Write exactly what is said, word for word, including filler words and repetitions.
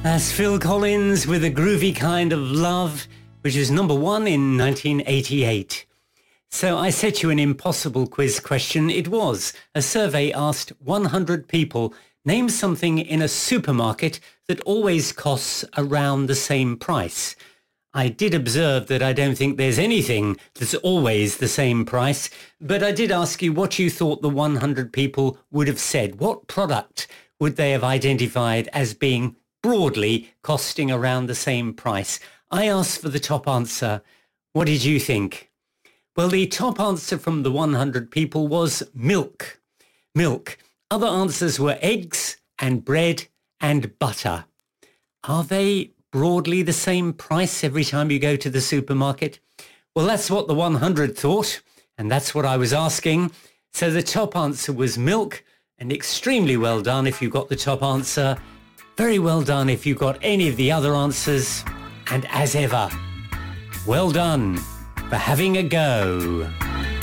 That's Phil Collins with A Groovy Kind of Love, which was number one in nineteen eighty-eight. So I set you an impossible quiz question. It was. A survey asked one hundred people, name something in a supermarket that always costs around the same price. I did observe that I don't think there's anything that's always the same price, but I did ask you what you thought the one hundred people would have said. What product would they have identified as being broadly costing around the same price? I asked for the top answer. What did you think? Well, the top answer from the one hundred people was milk. Milk. Other answers were eggs and bread and butter. Are they broadly the same price every time you go to the supermarket? Well, that's what the one hundred thought, and that's what I was asking. So the top answer was milk, and extremely well done if you got the top answer. Very well done if you got any of the other answers. And as ever, well done for having a go.